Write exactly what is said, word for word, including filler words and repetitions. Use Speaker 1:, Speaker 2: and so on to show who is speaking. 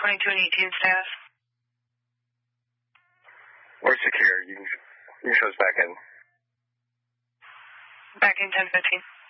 Speaker 1: twenty-two and eighteen status.
Speaker 2: We're secure. You can, you can show us back in.
Speaker 1: Back in ten fifteen.